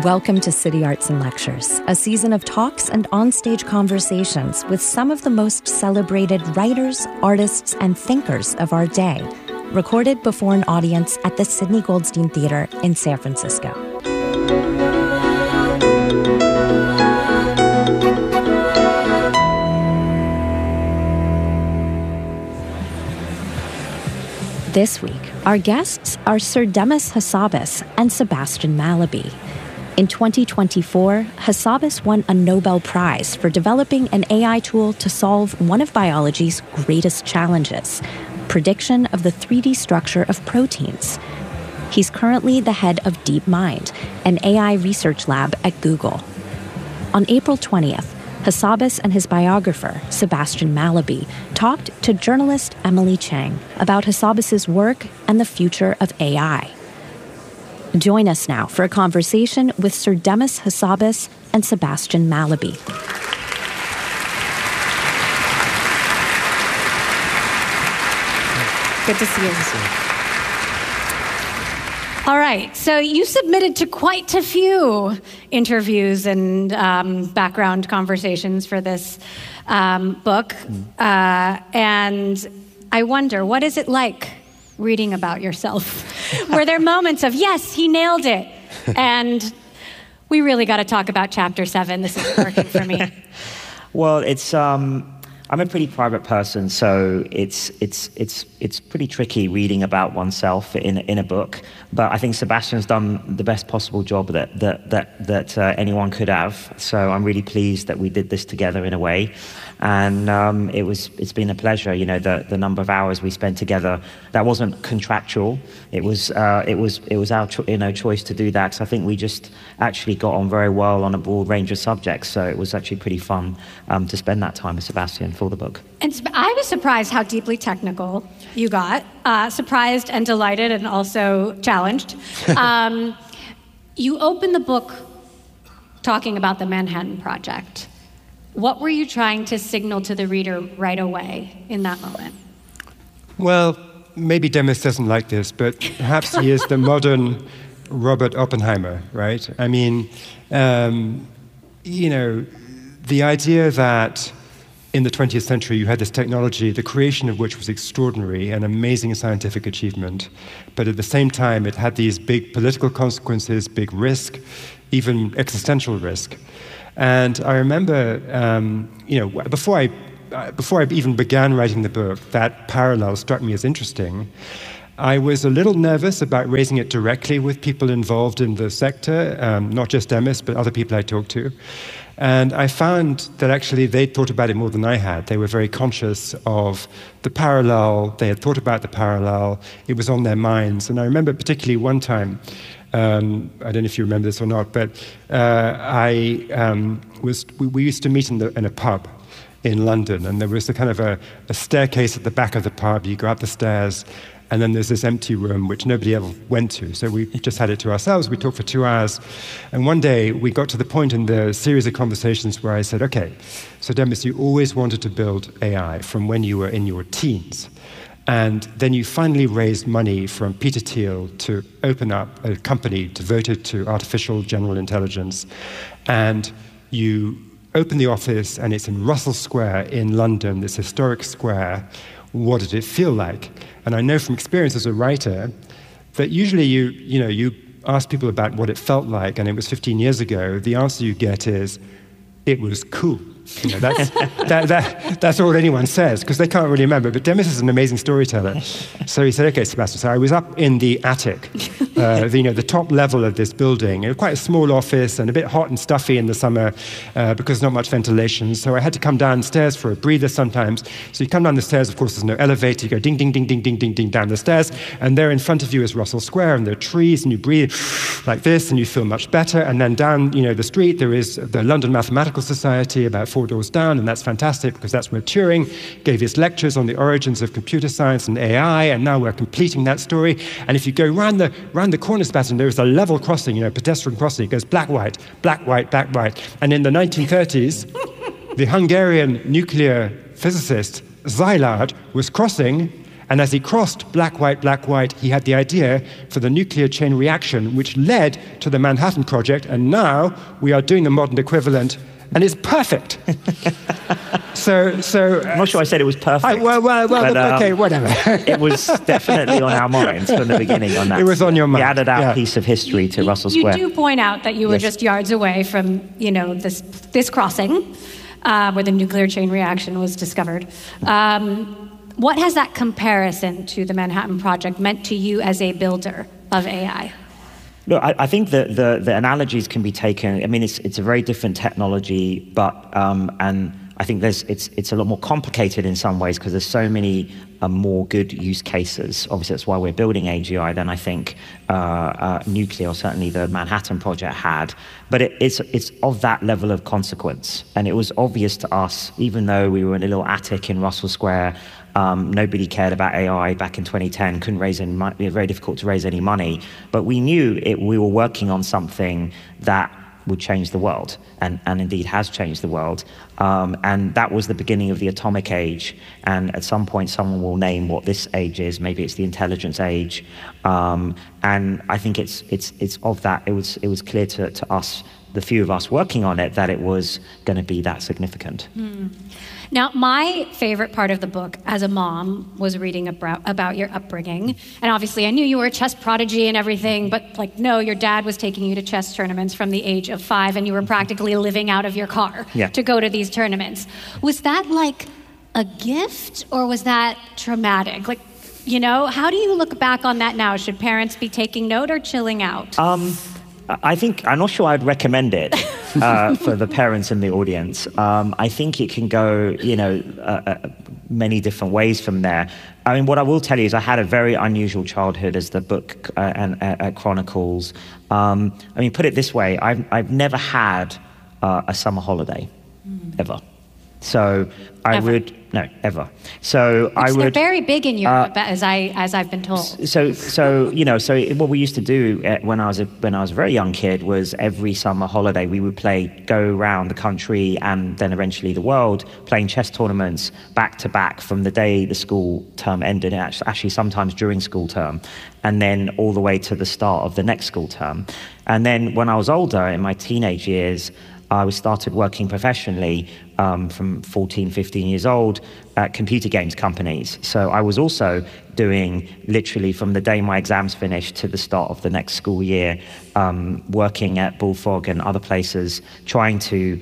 Welcome to City Arts and Lectures, a season of talks and onstage conversations with some of the most celebrated writers, artists, and thinkers of our day, recorded before an audience at the Sidney Goldstein Theater in San Francisco. This week, our guests are Sir Demis Hassabis and Sebastian Mallaby. In 2024, Hassabis won a Nobel Prize for developing an AI tool to solve one of biology's greatest challenges, prediction of the 3D structure of proteins. He's currently the head of DeepMind, an AI research lab at Google. On April 20th, Hassabis and his biographer, Sebastian Mallaby, talked to journalist Emily Chang about Hassabis' work and the future of AI. Join us now for a conversation with Sir Demis Hassabis and Sebastian Mallaby. Good to see you. All right, so you submitted to quite a few interviews and background conversations for this book. And I wonder, what is it like reading about yourself? Were there moments of, yes, he nailed it, and we really got to talk about Chapter 7. This isn't working for me. Well, it's I'm a pretty private person, so it's pretty tricky reading about oneself in a book. But I think Sebastian's done the best possible job that anyone could have. So I'm really pleased that we did this together in a way, and it's been a pleasure. You know, the number of hours we spent together, that wasn't contractual. It was our choice to do that. So I think we just actually got on very well on a broad range of subjects. So it was actually pretty fun to spend that time with Sebastian for the book. And I was surprised how deeply technical you got. Surprised and delighted and also challenged. You opened the book talking about the Manhattan Project. What were you trying to signal to the reader right away in that moment? Well, maybe Demis doesn't like this, but perhaps he is the modern Robert Oppenheimer, right? I mean, the idea that in the 20th century you had this technology, the creation of which was extraordinary, an amazing scientific achievement, but at the same time it had these big political consequences, big risk, even existential risk. And I remember, before I even began writing the book, that parallel struck me as interesting. I was a little nervous about raising it directly with people involved in the sector, not just Demis, but other people I talked to. And I found that actually they thought about it more than I had. They were very conscious of the parallel. They had thought about the parallel. It was on their minds. And I remember particularly one time, I don't know if you remember this or not, but we used to meet in a pub in London, and there was a kind of a staircase at the back of the pub. You go up the stairs, and then there's this empty room which nobody ever went to. So we just had it to ourselves. We talked for 2 hours. And one day we got to the point in the series of conversations where I said, okay, so Demis, you always wanted to build AI from when you were in your teens. And then you finally raised money from Peter Thiel to open up a company devoted to artificial general intelligence. And you open the office, and it's in Russell Square in London, this historic square. What did it feel like? And I know from experience as a writer that usually you ask people about what it felt like, and it was 15 years ago, the answer you get is, it was cool. That's all anyone says, because they can't really remember. But Demis is an amazing storyteller. So he said, okay, Sebastian, so I was up in the attic, the top level of this building. It was quite a small office and a bit hot and stuffy in the summer because there's not much ventilation. So I had to come downstairs for a breather sometimes. So you come down the stairs, of course, there's no elevator. You go ding, ding, ding, ding, ding, ding, ding down the stairs. And there in front of you is Russell Square, and there are trees, and you breathe like this, and you feel much better. And then down the street, there is the London Mathematical Society, about 4 doors down, and that's fantastic because that's where Turing gave his lectures on the origins of computer science and AI, and now we're completing that story. And if you go round the corner, Sebastian, there is a level crossing, pedestrian crossing. It goes black, white, black, white, black, white. And in the 1930s, the Hungarian nuclear physicist Szilard was crossing, And as he crossed black, white, he had the idea for the nuclear chain reaction, which led to the Manhattan Project, and now we are doing the modern equivalent, and it's perfect. So I'm not sure I said it was perfect. Okay, whatever. It was definitely on our minds from the beginning on that. It was on your mind. We added our piece of history to Russell Square. You do point out that you were just yards away from, this crossing where the nuclear chain reaction was discovered. What has that comparison to the Manhattan Project meant to you as a builder of AI? Look, I think that the analogies can be taken. I mean, it's a very different technology, but and I think it's a lot more complicated in some ways because there's so many more good use cases. Obviously, that's why we're building AGI than I think nuclear, or certainly the Manhattan Project had. But it's of that level of consequence, and it was obvious to us, even though we were in a little attic in Russell Square. Nobody cared about AI back in 2010, couldn't raise any money, it was very difficult to raise any money. But we knew we were working on something that would change the world, and indeed has changed the world. And that was the beginning of the atomic age. And at some point, someone will name what this age is. Maybe it's the intelligence age. And I think it's of that. It was clear to us, the few of us working on it, that it was going to be that significant. Now, my favorite part of the book as a mom was reading about your upbringing. And obviously, I knew you were a chess prodigy and everything, but no, your dad was taking you to chess tournaments from the age of 5, and you were practically living out of your car to go to these tournaments. Was that like a gift, or was that traumatic? How do you look back on that now? Should parents be taking note or chilling out? I'm not sure I'd recommend it for the parents in the audience. I think it can go, many different ways from there. I mean, what I will tell you is I had a very unusual childhood, as the book chronicles. Put it this way, I've never had a summer holiday, ever. So ever. So they're very big in Europe, as I've been told. So what we used to do when I was a very young kid was every summer holiday we would go around the country and then eventually the world, playing chess tournaments back to back from the day the school term ended, actually sometimes during school term, and then all the way to the start of the next school term. And then when I was older, in my teenage years, I started working professionally from 14, 15 years old at computer games companies. So I was also doing, literally from the day my exams finished to the start of the next school year, working at Bullfrog and other places, trying to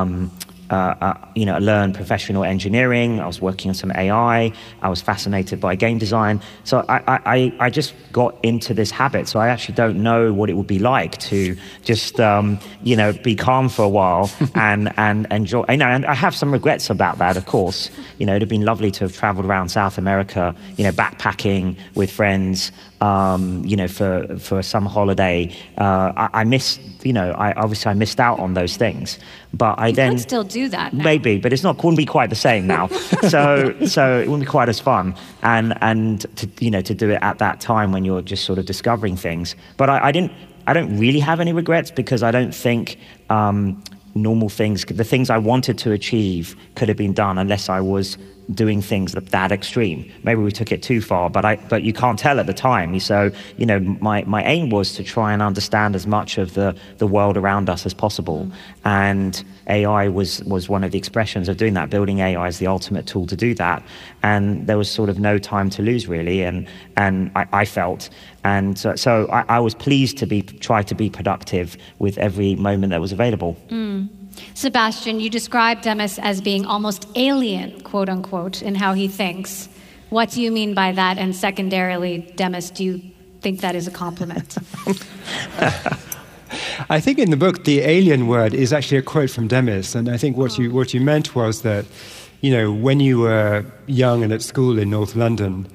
learn professional engineering. I was working on some AI. I was fascinated by game design. So I just got into this habit. So I actually don't know what it would be like to just, be calm for a while and enjoy. And I have some regrets about that, of course. It'd have been lovely to have traveled around South America, backpacking with friends, for some holiday. I missed out on those things. But I could still do that now. Maybe, but wouldn't be quite the same now. so it wouldn't be quite as fun, and to do it at that time when you're just sort of discovering things. But I don't really have any regrets, because I don't think normal things, the things I wanted to achieve, could have been done unless I was doing things that extreme. Maybe we took it too far, but you can't tell at the time. So, my aim was to try and understand as much of the world around us as possible. And AI was one of the expressions of doing that. Building AI is the ultimate tool to do that. And there was sort of no time to lose, really. And I felt. And so I was pleased to try to be productive with every moment that was available. Sebastian, you described Demis as being almost alien, quote unquote, in how he thinks. What do you mean by that? And secondarily, Demis, do you think that is a compliment? I think in the book, the alien word is actually a quote from Demis. And I think what you meant was that, when you were young and at school in North London,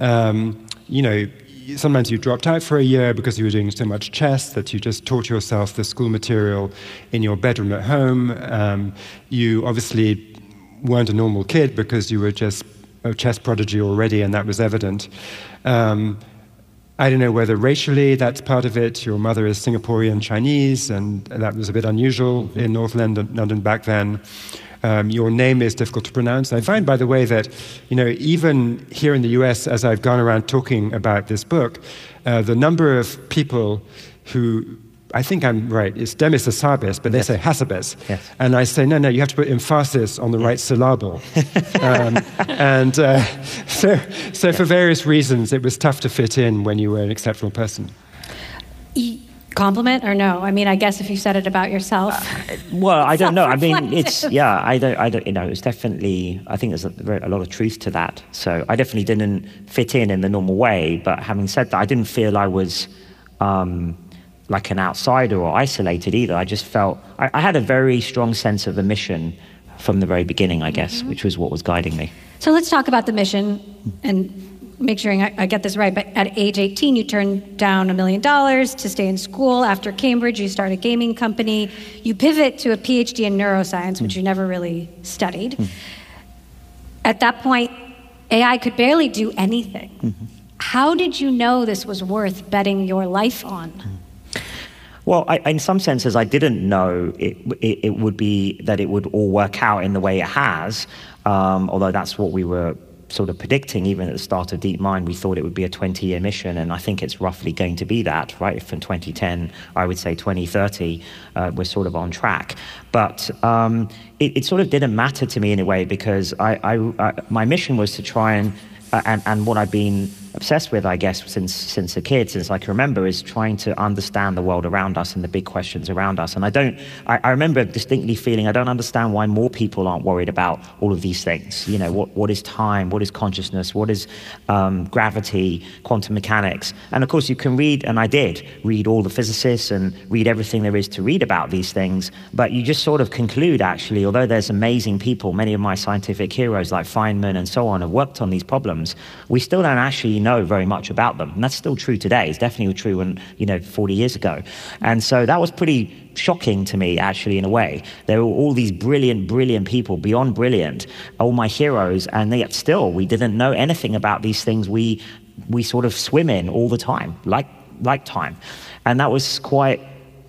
sometimes you dropped out for a year because you were doing so much chess that you just taught yourself the school material in your bedroom at home. You obviously weren't a normal kid because you were just a chess prodigy already, and that was evident. I don't know whether racially that's part of it. Your mother is Singaporean Chinese, and that was a bit unusual in North London back then. Your name is difficult to pronounce. I find, by the way, that even here in the US, as I've gone around talking about this book, the number of people who, I think I'm right, it's Demis Hassabis, but they say Hassabis. Yes. And I say, no, you have to put emphasis on the right syllable. So for various reasons, it was tough to fit in when you were an exceptional person. Compliment or no? I mean, I guess if you said it about yourself. Well, I don't know. I mean, it's it's definitely, I think there's a lot of truth to that. So I definitely didn't fit in the normal way. But having said that, I didn't feel I was like an outsider or isolated either. I just felt, I had a very strong sense of a mission from the very beginning, I guess, which was what was guiding me. So let's talk about the mission and make sure I get this right. But at age 18, you turned down $1 million to stay in school. After Cambridge, you start a gaming company. You pivot to a PhD in neuroscience, which you never really studied. At that point, AI could barely do anything. How did you know this was worth betting your life on? Well, in some senses, I didn't know it would be that it would all work out in the way it has, although that's what we were sort of predicting. Even at the start of DeepMind, we thought it would be a 20-year mission, and I think it's roughly going to be that, right? From 2010, I would say 2030, we're sort of on track. But it sort of didn't matter to me in a way, because my mission was to try and what I've been obsessed with, I guess, since a kid, since I can remember, is trying to understand the world around us and the big questions around us. And I remember distinctly feeling I don't understand why more people aren't worried about all of these things. What is time? What is consciousness? What is gravity, quantum mechanics? And of course, you can read, and I did read all the physicists and read everything there is to read about these things, but you just sort of conclude, actually, although there's amazing people, many of my scientific heroes like Feynman and so on have worked on these problems, we still don't actually know very much about them. And that's still true today. It's definitely true 40 years ago. And so that was pretty shocking to me, actually, in a way. There were all these brilliant people, beyond brilliant, all my heroes, and yet still we didn't know anything about these things we sort of swim in all the time, like time. And that was quite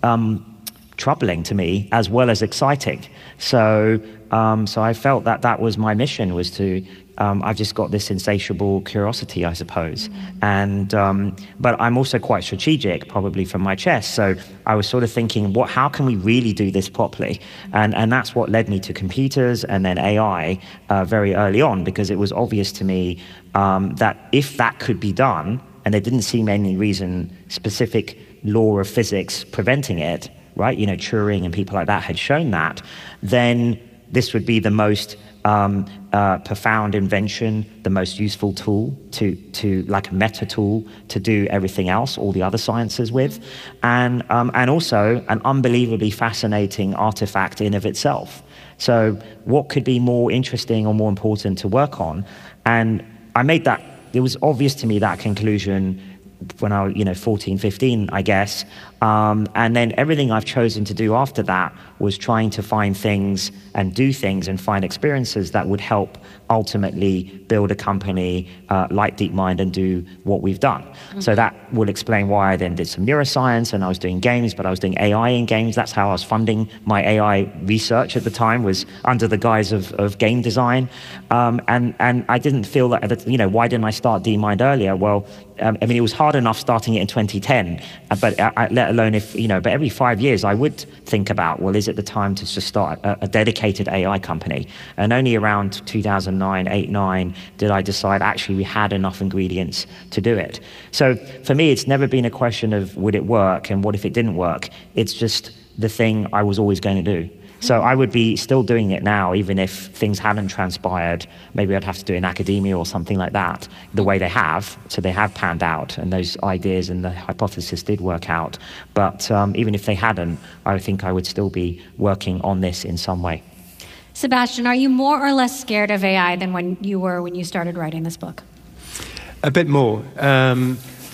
troubling to me, as well as exciting. So I felt that was my mission, was to I've just got this insatiable curiosity, I suppose. And but I'm also quite strategic, probably from my chest. So I was sort of thinking, how can we really do this properly? And that's what led me to computers and then AI very early on, because it was obvious to me that if that could be done, and there didn't seem any reason, specific law of physics preventing it, right? Turing and people like that had shown that, then this would be the most profound invention, the most useful tool to like a meta tool to do everything else, all the other sciences with, and also an unbelievably fascinating artifact in of itself. So what could be more interesting or more important to work on? And I made that, it was obvious to me, that conclusion when I was 14, 15, I guess. And then everything I've chosen to do after that was trying to find things and do things and find experiences that would help ultimately build a company like DeepMind and do what we've done. So that will explain why I then did some neuroscience, and I was doing games, but I was doing AI in games. That's how I was funding my AI research at the time, was under the guise of game design. And I didn't feel that, why didn't I start DeepMind earlier? Well, it was hard enough starting it in 2010, but let alone but every 5 years I would think about, well, is it the time to just start a dedicated AI company? And only around 2009, 8, 9 did I decide actually we had enough ingredients to do it. So for me, it's never been a question of would it work and what if it didn't work. It's just the thing I was always going to do. So I would be still doing it now, even if things hadn't transpired. Maybe I'd have to do it in academia or something like that, the way they have. So they have panned out, and those ideas and the hypothesis did work out. But even if they hadn't, I think I would still be working on this in some way. Sebastian, are you more or less scared of AI than when you started writing this book? A bit more. And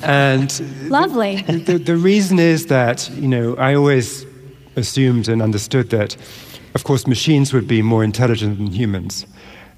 lovely. The reason is that, I always assumed and understood that, of course, machines would be more intelligent than humans.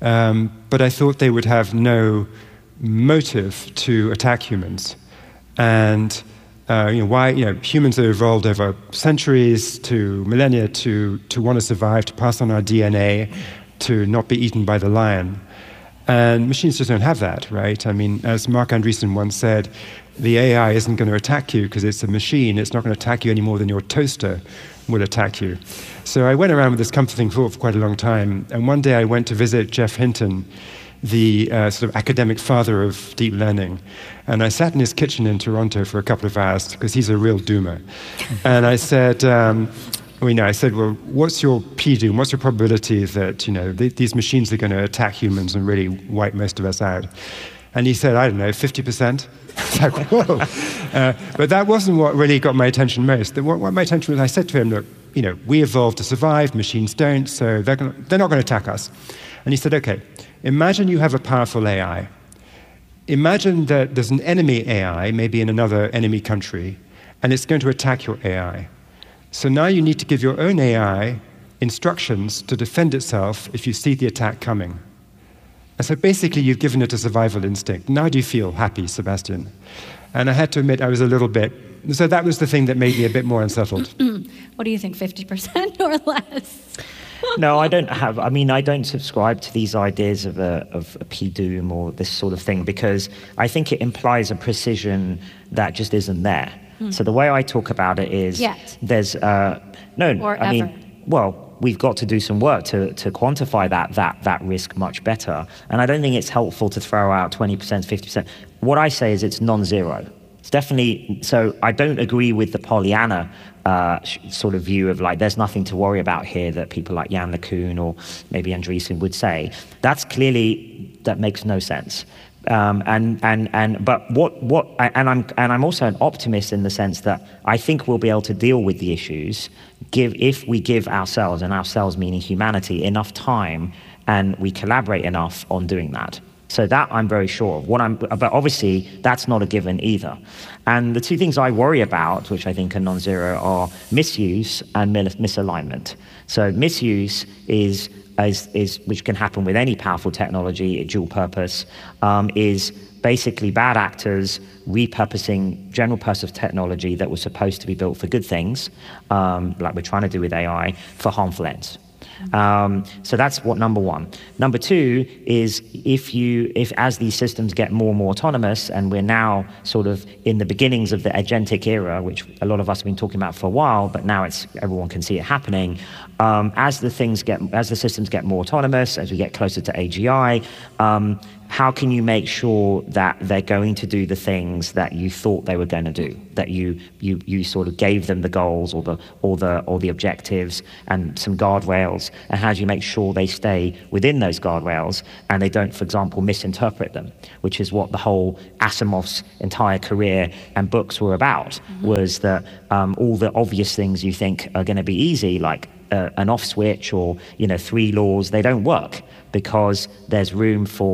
But I thought they would have no motive to attack humans. And Why humans have evolved over centuries to millennia to want to survive, to pass on our DNA, to not be eaten by the lion. And machines just don't have that, right? I mean, as Mark Andreessen once said, the AI isn't going to attack you because it's a machine. It's not going to attack you any more than your toaster will attack you. So I went around with this comforting thought for quite a long time. And one day I went to visit Geoff Hinton, the sort of academic father of deep learning. And I sat in his kitchen in Toronto for a couple of hours because he's a real doomer. And I said, well, what's your p-doom? What's your probability that these machines are going to attack humans and really wipe most of us out? And he said, I don't know, 50%. It's like, whoa. But that wasn't what really got my attention most. What my attention was, I said to him, look, we evolved to survive, machines don't, so they're not going to attack us. And he said, okay, imagine you have a powerful AI. Imagine that there's an enemy AI, maybe in another enemy country, and it's going to attack your AI. So now you need to give your own AI instructions to defend itself if you see the attack coming. And so basically you've given it a survival instinct. Now do you feel happy, Sebastian? And I had to admit I was a little bit... So that was the thing that made me a bit more unsettled. What do you think, 50% or less? No, I don't subscribe to these ideas of a p-doom or this sort of thing because I think it implies a precision that just isn't there. So the way I talk about it is there's we've got to do some work to quantify that risk much better. And I don't think it's helpful to throw out 20%, 50%. What I say is it's non-zero. It's definitely, so I don't agree with the Pollyanna sort of view of like there's nothing to worry about here that people like Yann LeCun or maybe Andreessen would say. That makes no sense. I'm also an optimist in the sense that I think we'll be able to deal with the issues if we give ourselves, and ourselves meaning humanity, enough time and we collaborate enough on doing that. So that I'm very sure of. But obviously that's not a given either. And the two things I worry about, which I think are non-zero, are misuse and misalignment. So misuse is which can happen with any powerful technology, dual purpose, is basically bad actors repurposing general purpose technology that was supposed to be built for good things, like we're trying to do with AI, for harmful ends. So that's what number one. Number two is if as these systems get more and more autonomous, and we're now sort of in the beginnings of the agentic era, which a lot of us have been talking about for a while, but now everyone can see it happening. As the systems get more autonomous, as we get closer to AGI, how can you make sure that they're going to do the things that you thought they were going to do? That you sort of gave them the goals or the objectives and some guardrails, and how do you make sure they stay within those guardrails and they don't, for example, misinterpret them? Which is what the whole Asimov's entire career and books were about. Was that all the obvious things you think are going to be easy, like an off switch or 3 laws, they don't work because there's room for